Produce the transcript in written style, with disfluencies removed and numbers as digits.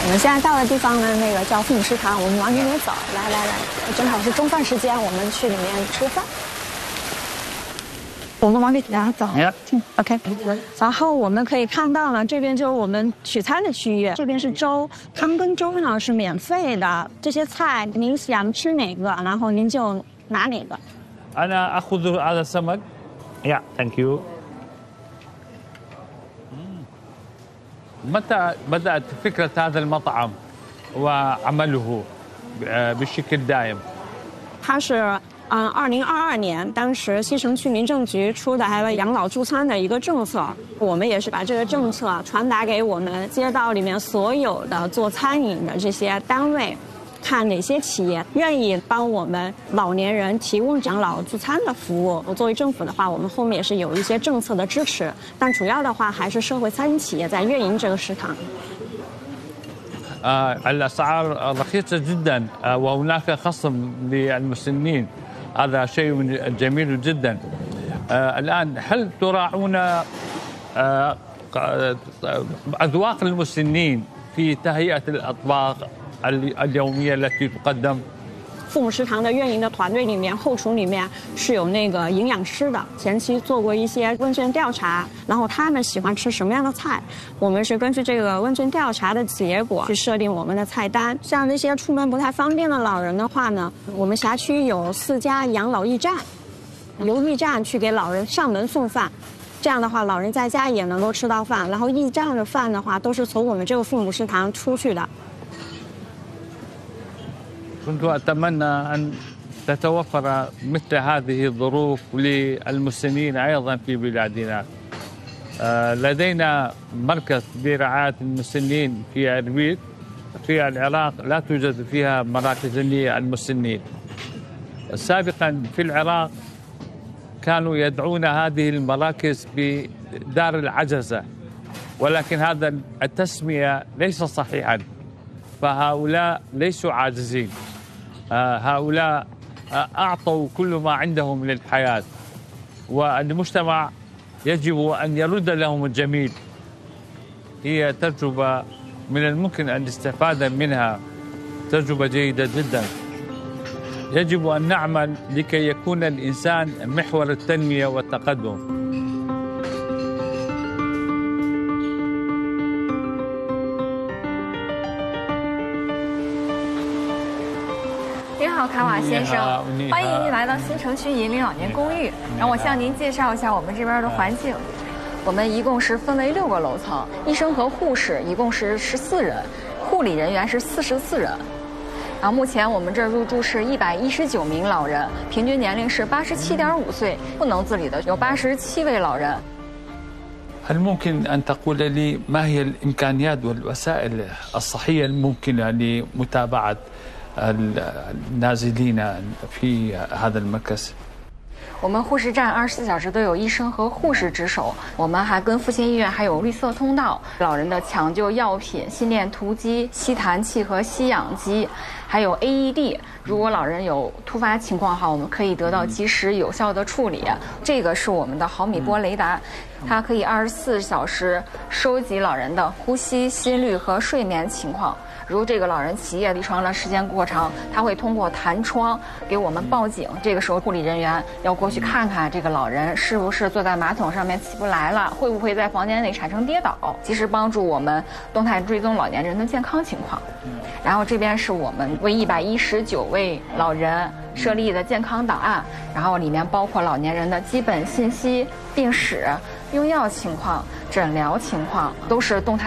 我们现在到的地方呢，那个叫父母食堂，我们往里面走。来，正好是中饭时间，我们去里面吃饭。我们往里面走。OK。然后我们可以看到了，这边就是我们取餐的区域，这边是粥，汤跟粥呢是免费的。这些菜您想吃哪个，然后您就拿哪个。 أنا أخذ هذا السمك. Yeah, thank you. متى بدأت فكرة هذا المطعم وعمله بشكل دائم؟ 它是2022年，当时西城区民政局出的还有养老助餐的一个政策，我们也是把这个政策传达给我们街道里面所有的做餐饮的这些单位，看哪些企业愿意帮我们老年人提供养老助餐的服务。作为政府的话，我们后面也是有一些政策的支持，但主要的话还是社会餐饮企业在运营这个食堂。 الأسعار رخيصة جدا وهناك خصم للمسنين. هذا شيء جميل جدا. الآن هل تراعون أذواق المسنين في تهيئة الأطباق اليومية التي تقدم؟ 父母食堂的运营的团队里面，后厨里面是有那个营养师的，前期做过一些问卷调查，然后他们喜欢吃什么样的菜，我们是根据这个问卷调查的结果去设定我们的菜单。像那些出门不太方便的老人的话呢，我们辖区有4家养老驿站，由驿站去给老人上门送饭。这样的话，老人在家也能够吃到饭，然后驿站的饭的话，都是从我们这个父母食堂出去的。 كنت أتمنى أن تتوفر مثل هذه الظروف للمسنين أيضا في بلادنا. لدينا مركز لرعاية المسنين في أربيل. في العراق لا توجد فيها مراكز للمسنين. سابقا في العراق كانوا يدعون هذه المراكز بدار العجزة، ولكن هذا التسمية ليس صحيحا. فهؤلاء ليسوا عاجزين. هؤلاء أعطوا كل ما عندهم للحياة، والمجتمع يجب أن يرد لهم الجميل. هي تجربة من الممكن أن نستفاد منها، تجربة جيدة جدا. يجب أن نعمل لكي يكون الإنسان محور التنمية والتقدم. 您好，卡瓦先生，欢迎您来到新城区银领老年公寓。让我向您介绍一下我们这边的环境。我们一共是分为6个楼层，医生和护士一共是14人，护理人员是44人。然后目前我们这儿入住是119名老人，平均年龄是87.5岁，不能自理的有87位老人。 هل ممكن أن تقول لي ما هي الإمكانيات والوسائل الصحية الممكنة لمتابعة النازلين في هذا المركز؟ 我们护士站24小时都有医生和护士值守，我们还跟复兴医院还有绿色通道，老人的抢救药品、心电图机、吸痰器和吸氧机，还有 AED。如果老人有突发情况的话，我们可以得到及时有效的处理。这个是我们的毫米波雷达，它可以24小时收集老人的呼吸、心率和睡眠情况。 如这个老人起夜离床的时间过长，他会通过弹窗给我们报警。这个时候，护理人员要过去看看这个老人是不是坐在马桶上面起不来了，会不会在房间内产生跌倒，及时帮助我们动态追踪老年人的健康情况。然后这边是我们为119位老人设立的健康档案，然后里面包括老年人的基本信息、病史、用药情况、诊疗情况，都是动态。